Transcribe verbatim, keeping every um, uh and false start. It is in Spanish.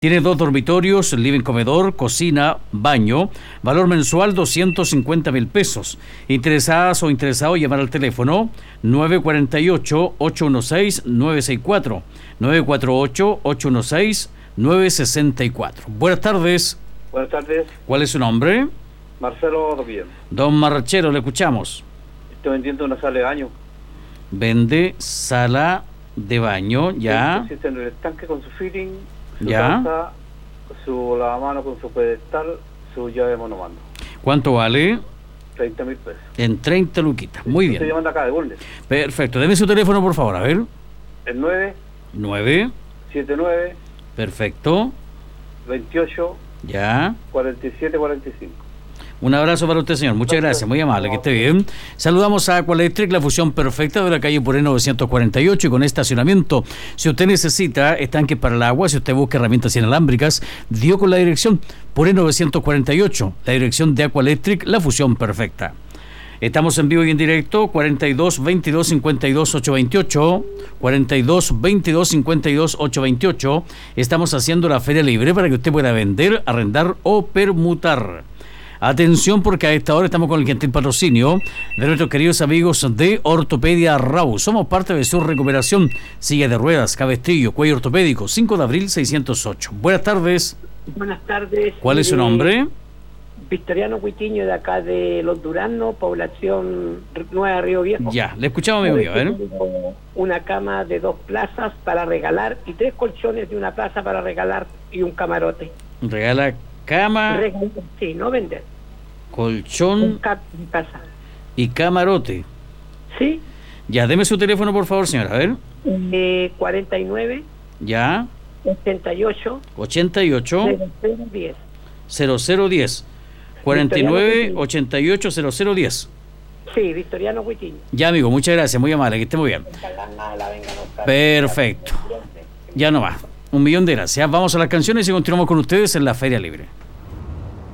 Tiene dos dormitorios, living, comedor, cocina, baño. Valor mensual doscientos cincuenta mil pesos. Interesadas o interesados, llamar al teléfono nueve cuatro ocho, ocho uno seis, nueve seis cuatro. nueve cuatro ocho, ocho uno seis, nueve seis cuatro. Buenas tardes. Buenas tardes. ¿Cuál es su nombre? Marcelo Dopier. Don Marchero, le escuchamos. Estoy vendiendo una sala de baño. Vende sala de baño, ya. Existe en el estanque con su fitting, su Ya. taza, su lavamano con su pedestal, su llave de monomando. ¿Cuánto vale? treinta mil pesos. En treinta luquitas. Muy Estoy bien. llamando acá de Bulnes. Perfecto. Deme su teléfono, por favor. A ver. El nueve nueve. siete nueve, Perfecto. veintiocho, Ya. cuarenta y siete, cuarenta y cinco. Un abrazo para usted, señor. Muchas gracias. Muy amable. Que esté bien. Saludamos a Aqualectric, la fusión perfecta de la calle Puré novecientos cuarenta y ocho y con estacionamiento. Si usted necesita estanques para el agua, si usted busca herramientas inalámbricas, dio con la dirección Puré novecientos cuarenta y ocho, la dirección de Aqualectric, la fusión perfecta. Estamos en vivo y en directo, cuarenta y dos, veintidós, cincuenta y dos, ochocientos veintiocho, cuarenta y dos, veintidós, cincuenta y dos, ochocientos veintiocho. Estamos haciendo la feria libre para que usted pueda vender, arrendar o permutar. Atención, porque a esta hora estamos con el gentil patrocinio de nuestros queridos amigos de Ortopedia Rau. Somos parte de su recuperación. Silla de ruedas, cabestrillo, cuello ortopédico, cinco de abril seiscientos ocho. Buenas tardes. Buenas tardes. ¿Cuál es su nombre? Victoriano Cuitiño, de acá de Los Duranos, población Nueva Río Viejo. Ya, le escuchamos, amigo mío. A ver. Una cama de dos plazas para regalar y tres colchones de una plaza para regalar y un camarote. Regala cama, Regalar, sí, no vender. Un colchón ca- en casa. y camarote. Sí, Ya, deme su teléfono, por favor, señora. A ver. eh, cuarenta y nueve, Ya, setenta y ocho, ochenta y ocho, diez. cero cero diez. cuarenta y nueve, ochenta y ocho, cero cero diez. Sí, Victoriano Cuitiño. Ya, amigo, muchas gracias. Muy amable, que esté muy bien. Perfecto. Ya no más. Un millón de gracias. Vamos a las canciones y continuamos con ustedes en la Feria Libre.